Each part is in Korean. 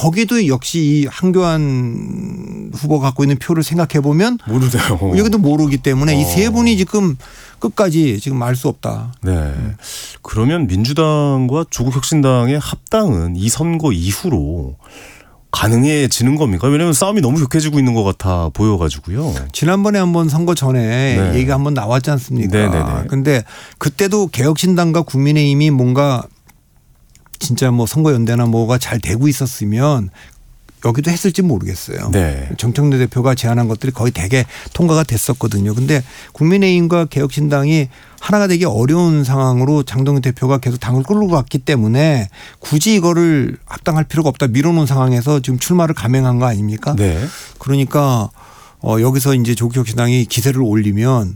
거기도 역시 이 한교안 후보가 갖고 있는 표를 생각해 보면 모르네요. 여기도 모르기 때문에 이 세 분이 지금 끝까지 지금 알 수 없다. 네. 그러면 민주당과 조국혁신당의 합당은 이 선거 이후로 가능해지는 겁니까? 왜냐하면 싸움이 너무 격해지고 있는 것 같아 보여가지고요. 지난번에 한번 선거 전에 네. 얘기가 한번 나왔지 않습니까? 네네네. 근데 그때도 개혁신당과 국민의힘이 뭔가 진짜 뭐 선거연대나 뭐가 잘 되고 있었으면 여기도 했을지 모르겠어요. 네. 정청래 대표가 제안한 것들이 거의 대개 통과가 됐었거든요. 근데 국민의힘과 개혁신당이 하나가 되기 어려운 상황으로 장동윤 대표가 계속 당을 끌고 갔기 때문에 굳이 이거를 합당할 필요가 없다 밀어놓은 상황에서 지금 출마를 감행한 거 아닙니까? 네. 그러니까 여기서 이제 조국혁신당이 기세를 올리면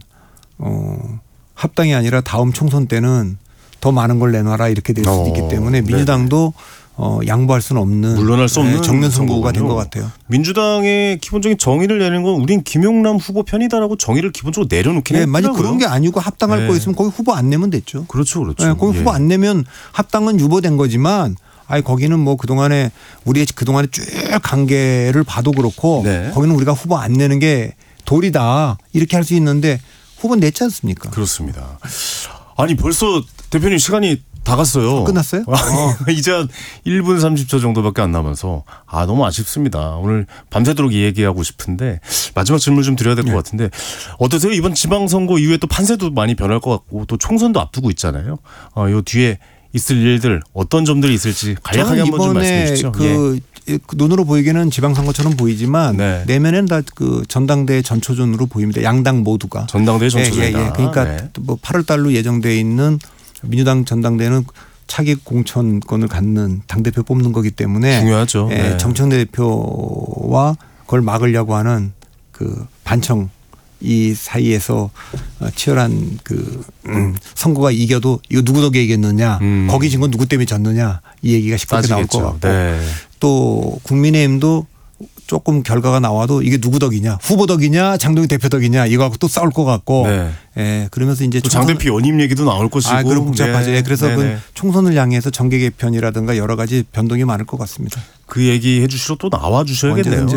합당이 아니라 다음 총선 때는 더 많은 걸 내놔라 이렇게 될 수도 있기 때문에 민주당도 양보할 수는 없는 물러날 수 없는 정면 승부가 된 것 같아요. 민주당의 기본적인 정의를 내는 건 우린 김용남 후보 편이다라고 정의를 기본적으로 내려놓긴 했더라고요. 만약 그런 게 아니고 합당할 거였으면 거기 후보 안 내면 됐죠. 그렇죠. 거기 후보 안 내면 합당은 유보된 거지만 거기는 뭐 그동안에 우리의 그동안에 쭉 관계를 봐도 그렇고 거기는 우리가 후보 안 내는 게 도리다 이렇게 할 수 있는데 후보 냈지 않습니까? 그렇습니다. 아니 벌써 대표님 시간이 다 갔어요. 끝났어요? 이제 한 1분 30초 정도밖에 안 남아서 너무 아쉽습니다. 오늘 밤새도록 이 얘기하고 싶은데 마지막 질문 좀 드려야 될 것 같은데 어떠세요? 이번 지방선거 이후에 또 판세도 많이 변할 것 같고 또 총선도 앞두고 있잖아요. 요 뒤에 있을 일들 어떤 점들이 있을지 간략하게 한번 좀 말씀해 주시죠. 눈으로 보이기는 지방선거처럼 보이지만 내면엔 다 그 전당대 전초전으로 보입니다. 양당 모두가. 전당대 전초전이다. 그러니까 뭐 8월 달로 예정돼 있는 민주당 전당대회는 차기 공천권을 갖는 당대표 뽑는 거기 때문에 중요하죠. 정청래 대표와 그걸 막으려고 하는 그 반청 이 사이에서 치열한 그 선거가 이겨도 이거 누구 덕에 이겼느냐 거기 진 건 누구 때문에 졌느냐 이 얘기가 쉽게 나올 것 같고 또 국민의힘도 조금 결과가 나와도 이게 누구 덕이냐 후보 덕이냐 장동윤 대표 덕이냐 이거 갖고 또 싸울 것 같고 그러면서 이제 장 대표 연임 얘기도 나올 것이고 그럼 복잡하죠. 그래서 그 총선을 향해서 정계 개편이라든가 여러 가지 변동이 많을 것 같습니다. 그 얘기 해 주시러 또 나와 주셔야겠네요.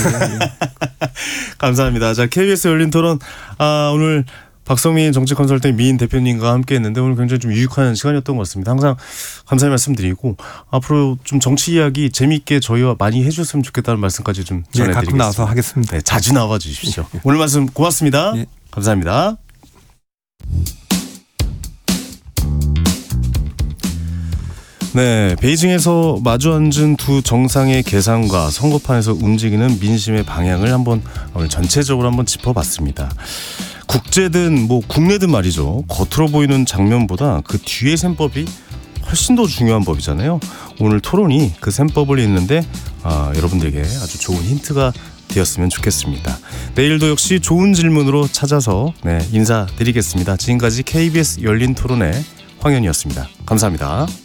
감사합니다. 자, KBS 열린 토론 오늘 박성민 정치 컨설팅 미인 대표님과 함께 했는데 오늘 굉장히 좀 유익한 시간이었던 것 같습니다. 항상 감사의 말씀드리고 앞으로 좀 정치 이야기 재미있게 저희와 많이 해주셨으면 좋겠다는 말씀까지 좀 전해드리겠습니다. 가끔 나와서 하겠습니다. 자주 나와 주십시오. 오늘 말씀 고맙습니다. 감사합니다. 네, 베이징에서 마주 앉은 두 정상의 계산과 선거판에서 움직이는 민심의 방향을 한번 오늘 전체적으로 한번 짚어봤습니다. 국제든 뭐 국내든 말이죠. 겉으로 보이는 장면보다 그 뒤의 셈법이 훨씬 더 중요한 법이잖아요. 오늘 토론이 그 셈법을 잇는데 여러분들에게 아주 좋은 힌트가 되었으면 좋겠습니다. 내일도 역시 좋은 질문으로 찾아서 인사드리겠습니다. 지금까지 KBS 열린 토론의 황현이었습니다. 감사합니다.